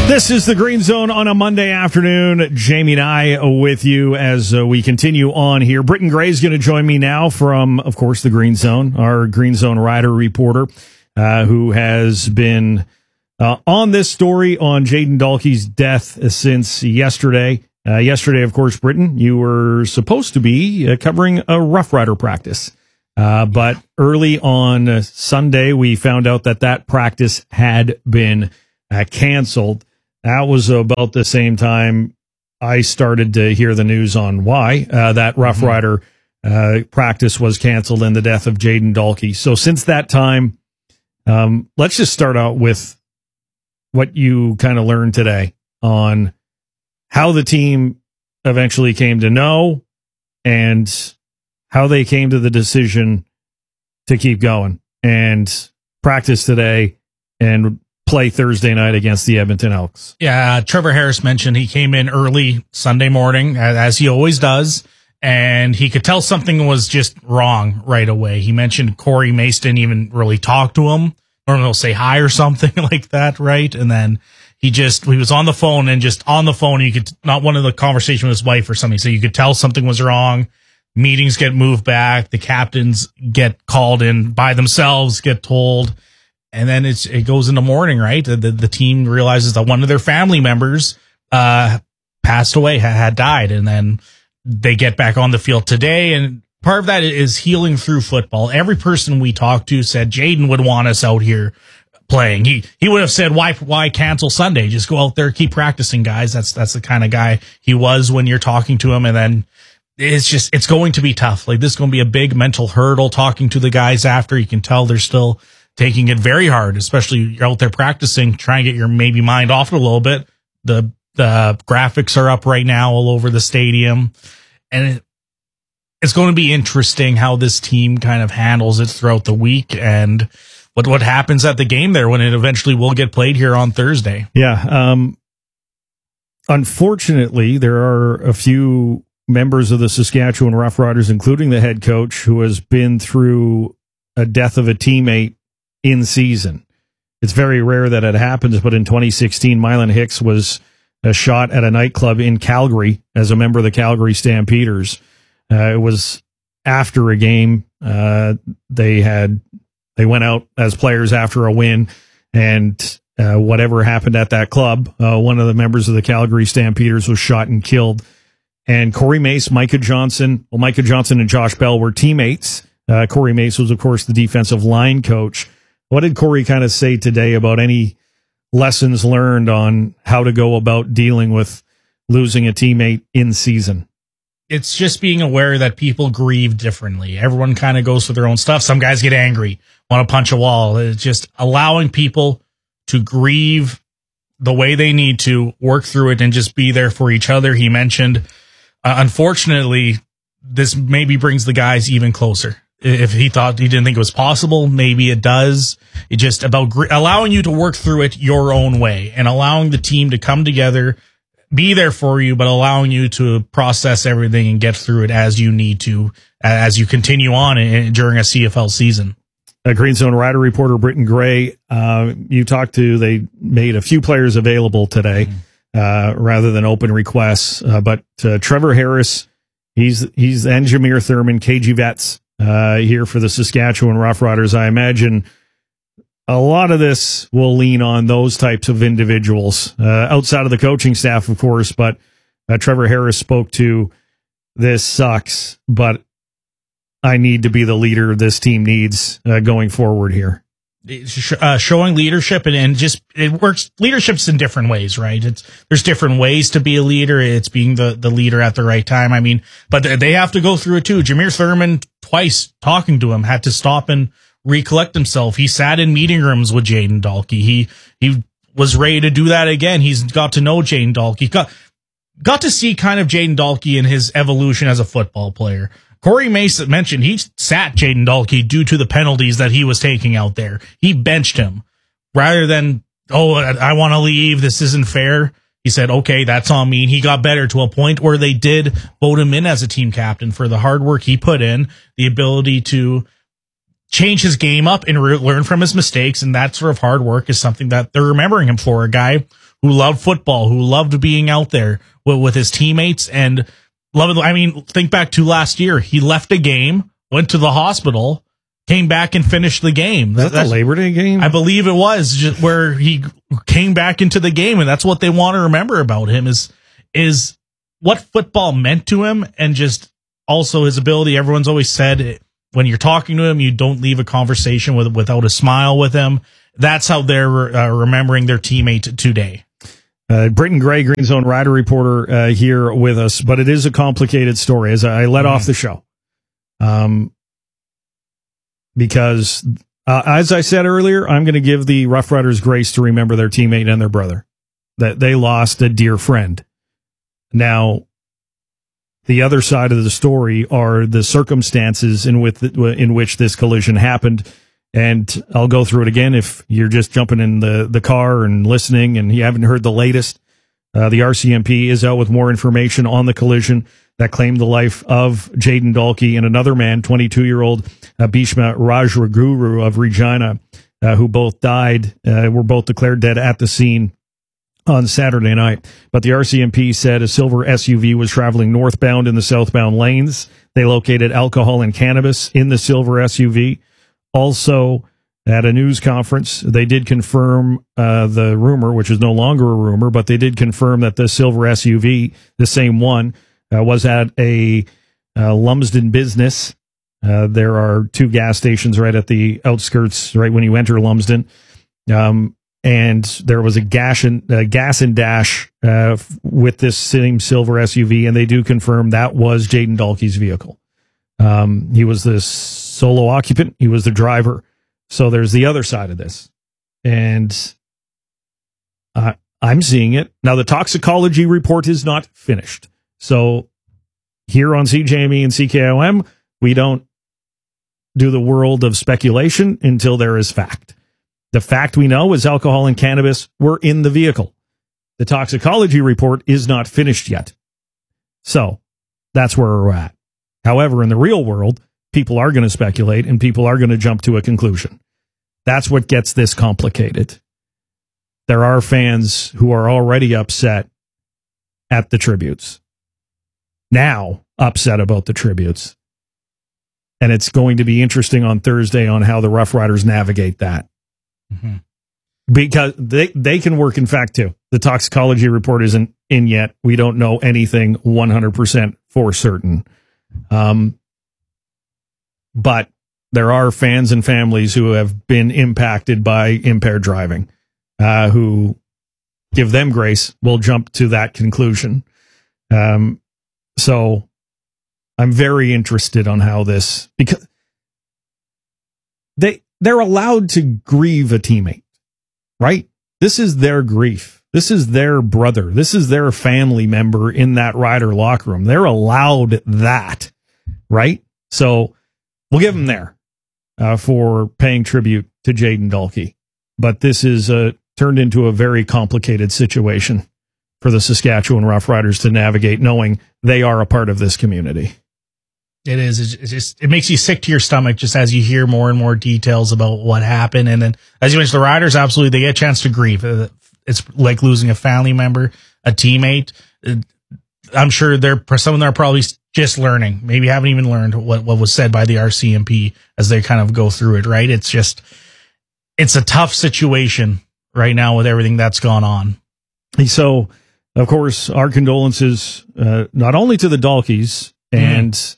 This is the Green Zone on a Monday afternoon. Jamie and I with you as we continue on here. Britton Gray is going to join me now from, of course, the Green Zone, our Green Zone Rider reporter, who has been on this story on Jayden Dahlke's death since yesterday. Yesterday, of course, Britton, you were supposed to be covering a Rough Rider practice. But early on Sunday, we found out that practice had been canceled. That was about the same time I started to hear the news on why that Rough Rider practice was canceled and the death of Jayden Dahlke. So since that time, let's just start out with what you kind of learned today on how the team eventually came to know and how they came to the decision to keep going and practice today and play Thursday night against the Edmonton Elks. Yeah, Trevor Harris mentioned he came in early Sunday morning, as he always does, and he could tell something was just wrong right away. He mentioned Corey Mace didn't even really talk to him. Normally he'll say hi or something like that, right? And then he was on the phone, and just on the phone, you could, not one of the conversation with his wife or something, so you could tell something was wrong. Meetings get moved back. The captains get called in by themselves, get told. And then it goes into morning, right? The team realizes that one of their family members passed away, had died. And then they get back on the field today. And part of that is healing through football. Every person we talked to said Jayden would want us out here playing. He would have said, why cancel Sunday? Just go out there, keep practicing, guys. That's the kind of guy he was when you're talking to him. And then it's going to be tough. Like, this is going to be a big mental hurdle talking to the guys after. You can tell they're still taking it very hard, especially you're out there practicing, trying to get your maybe mind off it a little bit. The graphics are up right now all over the stadium, and it's going to be interesting how this team kind of handles it throughout the week and what happens at the game there when it eventually will get played here on Thursday. Yeah. Unfortunately, there are a few members of the Saskatchewan Roughriders, including the head coach, who has been through a death of a teammate in season. It's very rare that it happens, but in 2016, Mylan Hicks was shot at a nightclub in Calgary as a member of the Calgary Stampeders. It was after a game. They went out as players after a win, and whatever happened at that club, one of the members of the Calgary Stampeders was shot and killed. And Corey Mace, Micah Johnson and Josh Bell were teammates. Corey Mace was, of course, the defensive line coach. What did Corey kind of say today about any lessons learned on how to go about dealing with losing a teammate in season? It's just being aware that people grieve differently. Everyone kind of goes through their own stuff. Some guys get angry, want to punch a wall. It's just allowing people to grieve the way they need to, work through it, and just be there for each other. He mentioned, unfortunately, this maybe brings the guys even closer. If he didn't think it was possible, maybe it does. It's just about allowing you to work through it your own way and allowing the team to come together, be there for you, but allowing you to process everything and get through it as you need to, as you continue on during a CFL season. Green Zone Rider reporter Britton Gray, they made a few players available today, rather than open requests. But Trevor Harris, he's and Jameer Thurman, KG Vets, here for the Saskatchewan Roughriders. I imagine a lot of this will lean on those types of individuals, outside of the coaching staff, of course. But Trevor Harris spoke to, this sucks, but I need to be the leader this team needs going forward here. Showing leadership and just, it works. Leadership's in different ways, right? There's different ways to be a leader. It's being the leader at the right time. I mean, but they have to go through it too. Jameer Thurman, twice talking to him, had to stop and recollect himself. He sat in meeting rooms with Jayden Dahlke. He was ready to do that again. He's got to know Jayden Dahlke. Got to see kind of Jayden Dahlke in his evolution as a football player. Corey Mace mentioned he sat Jayden Dahlke due to the penalties that he was taking out there. He benched him rather than, I want to leave, this isn't fair. He said, okay, that's on me. And he got better to a point where they did vote him in as a team captain for the hard work he put in, the ability to change his game up and learn from his mistakes. And that sort of hard work is something that they're remembering him for, a guy who loved football, who loved being out there with his teammates and loved. I mean, think back to last year. He left a game, went to the hospital, came back and finished the game. That's the Labor Day game? I believe it was, just where he came back into the game, and that's what they want to remember about him is what football meant to him, and just also his ability. Everyone's always said when you're talking to him, you don't leave a conversation without a smile with him. That's how they're remembering their teammate today. Britton Gray, Green Zone Rider reporter, here with us, but it is a complicated story as I let off the show. Because, as I said earlier, I'm going to give the Rough Riders grace to remember their teammate and their brother, that they lost a dear friend. Now, the other side of the story are the circumstances in which this collision happened. And I'll go through it again if you're just jumping in the car and listening and you haven't heard the latest. The RCMP is out with more information on the collision that claimed the life of Jayden Dalkey and another man, 22-year-old Bhishma Rajaguru of Regina, who both died, were both declared dead at the scene on Saturday night. But the RCMP said a silver SUV was traveling northbound in the southbound lanes. They located alcohol and cannabis in the silver SUV. Also, at a news conference, they did confirm the rumor, which is no longer a rumor, but they did confirm that the silver SUV, the same one, was at a Lumsden business. There are two gas stations right at the outskirts, right when you enter Lumsden. And there was a gas and dash with this same silver SUV, and they do confirm that was Jayden Dalkey's vehicle. He was the solo occupant. He was the driver. So there's the other side of this. And I'm seeing it. Now, the toxicology report is not finished. So here on CJME and CKOM, we don't do the world of speculation until there is fact. The fact we know is alcohol and cannabis were in the vehicle. The toxicology report is not finished yet. So that's where we're at. However, in the real world, people are going to speculate and people are going to jump to a conclusion. That's what gets this complicated. There are fans who are already upset at the tributes. Now upset about the tributes. And it's going to be interesting on Thursday on how the Rough Riders navigate that. Mm-hmm. Because they can work in fact too. The toxicology report isn't in yet. We don't know anything 100% for certain. But there are fans and families who have been impacted by impaired driving, who give them grace. We'll jump to that conclusion. So I'm very interested on how this, because they're allowed to grieve a teammate, right? This is their grief. This is their brother. This is their family member in that Rider locker room. They're allowed that, right? So we'll give them there for paying tribute to Jayden Dalkey. But this is turned into a very complicated situation for the Saskatchewan Rough Riders to navigate, knowing they are a part of this community. It is. It makes you sick to your stomach just as you hear more and more details about what happened. And then, as you mentioned, the Riders, absolutely, they get a chance to grieve. It's like losing a family member, a teammate. I'm sure some of them are probably just learning, maybe haven't even learned what was said by the RCMP as they kind of go through it, right? It's a tough situation right now with everything that's gone on. So, of course, our condolences, not only to the Dalkeys, and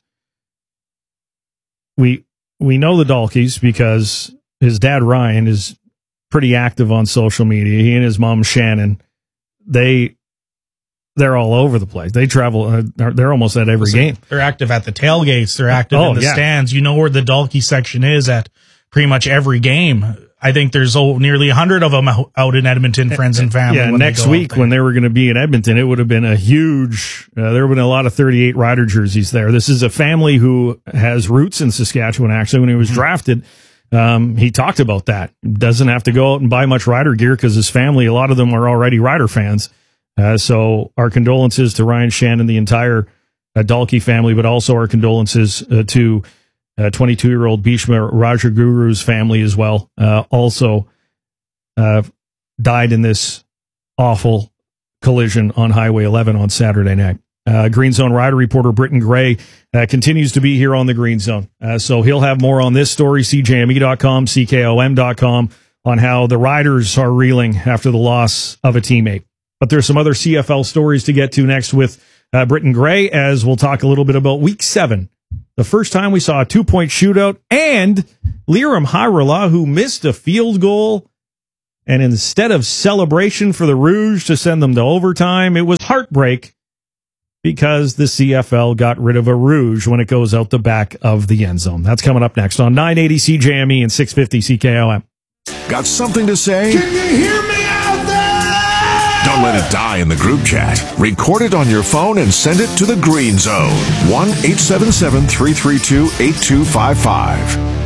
we know the Dalkeys because his dad, Ryan, is pretty active on social media. He and his mom, Shannon, they're all over the place. They travel. They're almost at every game. They're active at the tailgates. They're active in the stands. You know where the Dalkey section is at pretty much every game. I think there's nearly 100 of them out in Edmonton, friends and family. Yeah, next week when they were going to be in Edmonton, it would have been a huge, there would have been a lot of 38 Rider jerseys there. This is a family who has roots in Saskatchewan, actually. When he was drafted, he talked about that. Doesn't have to go out and buy much Rider gear because his family, a lot of them are already Rider fans. So our condolences to Ryan, Shannon, the entire Dalkey family, but also our condolences to 22-year-old Bhishma Rajaguru's family as well. Also died in this awful collision on Highway 11 on Saturday night. Green Zone Rider reporter Britton Gray continues to be here on the Green Zone. So he'll have more on this story, CJME.com, CKOM.com, on how the Riders are reeling after the loss of a teammate. But there's some other CFL stories to get to next with Britton Gray, as we'll talk a little bit about Week 7. The first time we saw a 2-point shootout, and Lirim Hajrullah, who missed a field goal, and instead of celebration for the Rouge to send them to overtime, it was heartbreak because the CFL got rid of a Rouge when it goes out the back of the end zone. That's coming up next on 980 CJME and 650 CKOM. Got something to say? Can you hear me out there? Don't let it die in the group chat. Record it on your phone and send it to the Green Zone. 1-877-332-8255.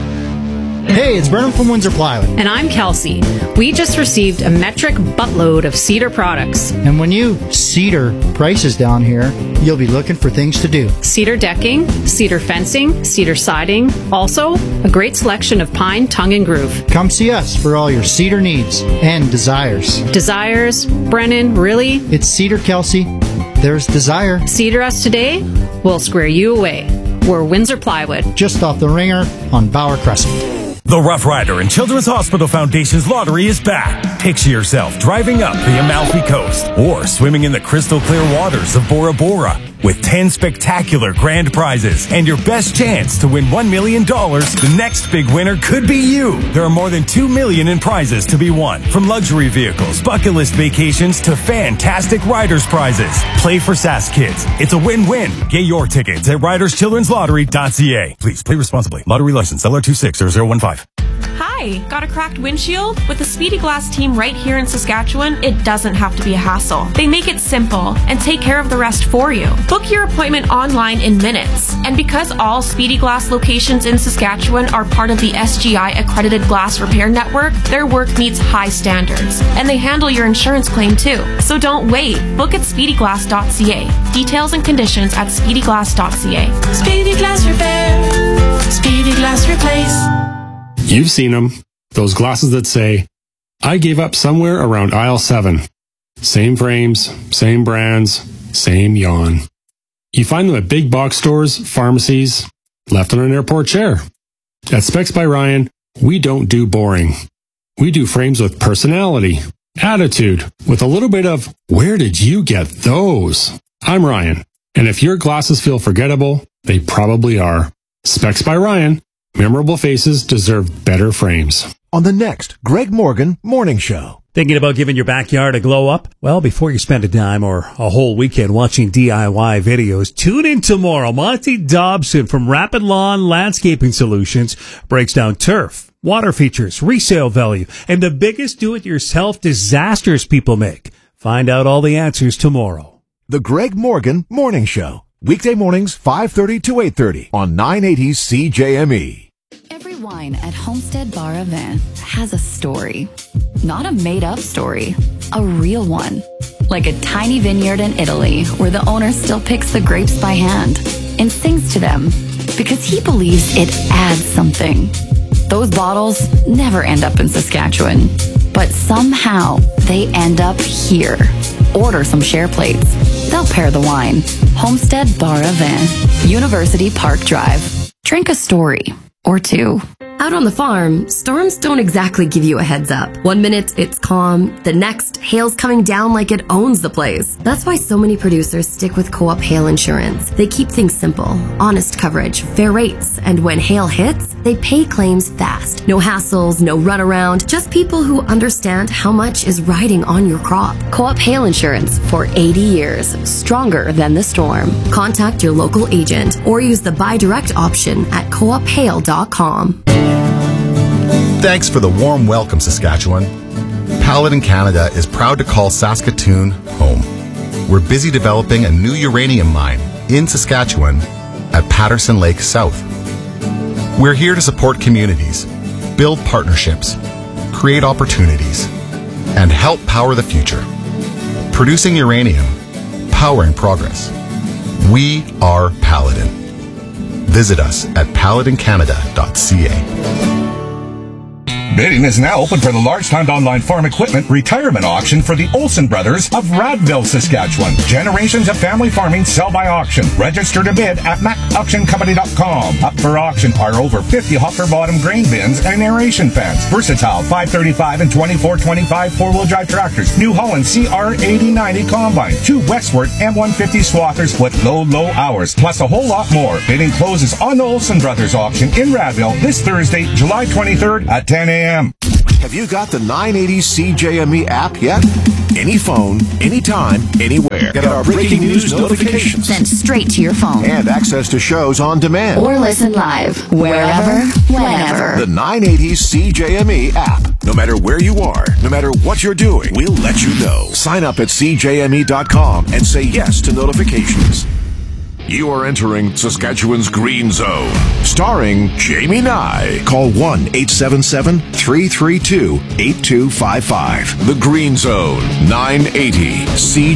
Hey, it's Brennan from Windsor Plywood. And I'm Kelsey. We just received a metric buttload of Cedar products. And when you Cedar prices down here, you'll be looking for things to do. Cedar decking, cedar fencing, cedar siding. Also, a great selection of pine, tongue, and groove. Come see us for all your cedar needs and desires. Desires? Brennan, really? It's Cedar, Kelsey. There's desire. Cedar us today, we'll square you away. We're Windsor Plywood. Just off the Ringer on Bauer Crescent. The Rough Rider and Children's Hospital Foundation's lottery is back. Picture yourself driving up the Amalfi Coast or swimming in the crystal clear waters of Bora Bora with 10 spectacular grand prizes and your best chance to win $1 million. The next big winner could be you. There are more than $2 million in prizes to be won, from luxury vehicles, bucket list vacations to fantastic riders prizes. Play for SAS Kids. It's a win-win. Get your tickets at riderschildrenslottery.ca. Please play responsibly. Lottery license LR260015. Hi, got a cracked windshield? With the Speedy Glass team right here in Saskatchewan, it doesn't have to be a hassle. They make it simple and take care of the rest for you. Book your appointment online in minutes. And because all Speedy Glass locations in Saskatchewan are part of the SGI accredited glass repair network, their work meets high standards. And they handle your insurance claim too. So don't wait. Book at speedyglass.ca. Details and conditions at speedyglass.ca. Speedy Glass Repair. Speedy Glass Replace. You've seen them. Those glasses that say, I gave up somewhere around aisle 7. Same frames, same brands, same yawn. You find them at big box stores, pharmacies, left on an airport chair. At Specs by Ryan, we don't do boring. We do frames with personality, attitude, with a little bit of, where did you get those? I'm Ryan, and if your glasses feel forgettable, they probably are. Specs by Ryan. Memorable faces deserve better frames. On the next Greg Morgan Morning Show. Thinking about giving your backyard a glow up? Well, before you spend a dime or a whole weekend watching DIY videos, tune in tomorrow. Monty Dobson from Rapid Lawn Landscaping Solutions breaks down turf, water features, resale value, and the biggest do-it-yourself disasters people make. Find out all the answers tomorrow. The Greg Morgan Morning Show. Weekday mornings, 5:30 to 8:30 on 980 CJME. Every wine at Homestead Bar Avant has a story. Not a made-up story, a real one. Like a tiny vineyard in Italy where the owner still picks the grapes by hand and sings to them because he believes it adds something. Those bottles never end up in Saskatchewan, but somehow they end up here. Order some share plates. They'll pair the wine. Homestead Bar Avant, University Park Drive. Drink a story or two. Out on the farm, storms don't exactly give you a heads up. One minute it's calm, the next hail's coming down like it owns the place. That's why so many producers stick with Co-op Hail Insurance. They keep things simple, honest coverage, fair rates, and when hail hits, they pay claims fast. No hassles, no runaround, just people who understand how much is riding on your crop. Co-op Hail Insurance for 80 years, stronger than the storm. Contact your local agent or use the buy direct option at coophail.com. Thanks for the warm welcome, Saskatchewan. Paladin Canada is proud to call Saskatoon home. We're busy developing a new uranium mine in Saskatchewan at Patterson Lake South. We're here to support communities, build partnerships, create opportunities, and help power the future. Producing uranium, powering progress. We are Paladin. Visit us at paladincanada.ca. Bidding is now open for the large-timed online farm equipment retirement auction for the Olsen Brothers of Radville, Saskatchewan. Generations of family farming sell by auction. Register to bid at macauctioncompany.com. Up for auction are over 50 hopper-bottom grain bins and aeration fans, versatile 535 and 2425 four-wheel drive tractors, New Holland CR8090 combine, 2 Westward M150 swathers with low hours, plus a whole lot more. Bidding closes on the Olsen Brothers auction in Radville this Thursday, July 23rd at 10 a.m. Have you got the 980 CJME app yet? Any phone, anytime, anywhere. Get our breaking news notifications Sent straight to your phone. and access to shows on demand. Or listen live, wherever, whenever. The 980 CJME app. No matter where you are, no matter what you're doing, we'll let you know. Sign up at CJME.com and say yes to notifications. You are entering Saskatchewan's Green Zone. Starring Jamie Nye. Call 1-877-332-8255. The Green Zone, 980 CJME.